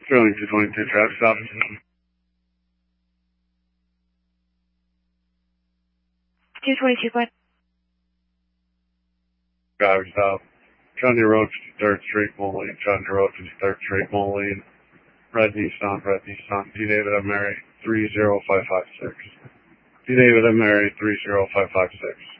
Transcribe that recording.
Sterling 222, traffic stop. 222, go ahead. Traffic stop. County Road 53rd Street, Moline. County Road 53rd Street, Moline. Red Nissan, D. David M. Mary 30556. D. David M. Mary 30556.